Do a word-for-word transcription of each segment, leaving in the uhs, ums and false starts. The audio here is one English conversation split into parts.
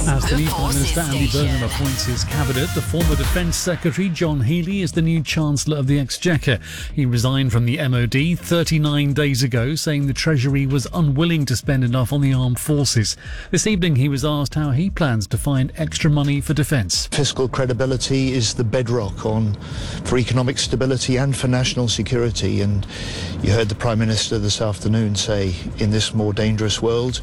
As the new Prime Minister Andy Burnham appoints his cabinet, the former Defence Secretary John Healey is the new Chancellor of the Exchequer. He resigned from the M O D thirty-nine days ago, saying the Treasury was unwilling to spend enough on the armed forces. This evening he was asked how he plans to find extra money for defence. Fiscal credibility is the bedrock on for economic stability and for national security, and you heard the Prime Minister this afternoon say, in this more dangerous world,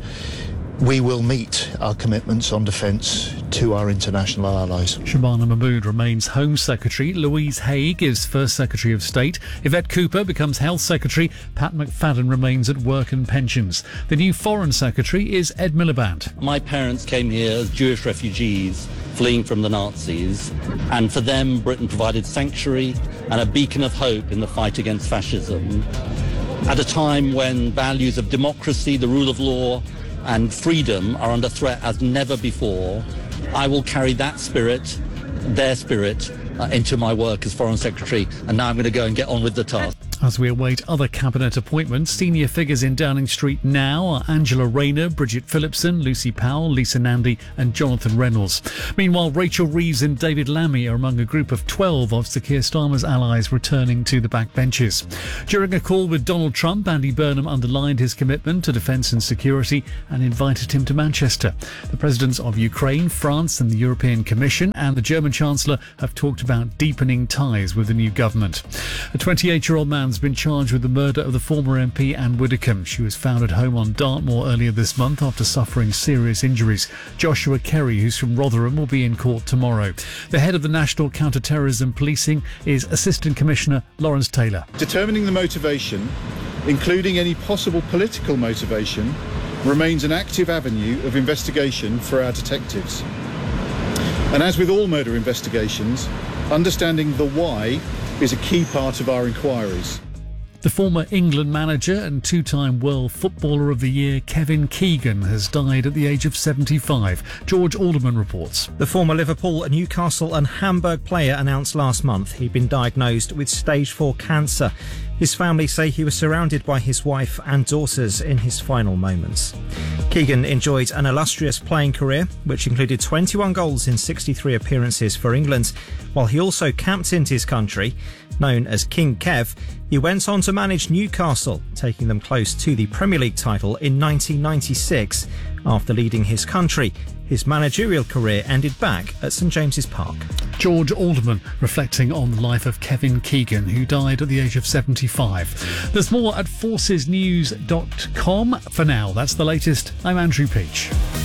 we will meet our commitments on defence to our international allies. Shabana Mahmood remains Home Secretary. Louise Haigh is First Secretary of State. Yvette Cooper becomes Health Secretary. Pat McFadden remains at Work and Pensions. The new Foreign Secretary is Ed Miliband. My parents came here as Jewish refugees fleeing from the Nazis, and for them Britain provided sanctuary and a beacon of hope in the fight against fascism. At a time when values of democracy, the rule of law and freedom are under threat as never before, I will carry that spirit, their spirit, uh, into my work as Foreign Secretary, and now I'm going to go and get on with the task. As we await other cabinet appointments, senior figures in Downing Street now are Angela Rayner, Bridget Phillipson, Lucy Powell, Lisa Nandy and Jonathan Reynolds. Meanwhile, Rachel Reeves and David Lammy are among a group of twelve of Sir Keir Starmer's allies returning to the backbenches. During a call with Donald Trump, Andy Burnham underlined his commitment to defence and security and invited him to Manchester. The presidents of Ukraine, France and the European Commission and the German Chancellor have talked about deepening ties with the new government. A twenty-eight-year-old man has been charged with the murder of the former M P Anne Widdecombe. She was found at home on Dartmoor earlier this month after suffering serious injuries. Joshua Kerry, who's from Rotherham, will be in court tomorrow. The head of the National Counter-Terrorism Policing is Assistant Commissioner Lawrence Taylor. Determining the motivation, including any possible political motivation, remains an active avenue of investigation for our detectives. And as with all murder investigations, understanding the why is a key part of our inquiries. The former England manager and two-time World Footballer of the Year Kevin Keegan has died at the age of seventy-five. George Alderman reports. The former Liverpool, Newcastle and Hamburg player announced last month he'd been diagnosed with stage four cancer. His family say he was surrounded by his wife and daughters in his final moments. Keegan enjoyed an illustrious playing career, which included twenty-one goals in sixty-three appearances for England, while he also captained his country. Known as King Kev, he went on to manage Newcastle, taking them close to the Premier League title in nineteen ninety-six. After leading his country, his managerial career ended back at St James's Park. George Alderman reflecting on the life of Kevin Keegan, who died at the age of seventy-five. There's more at forces news dot com. For now, that's the latest. I'm Andrew Peach.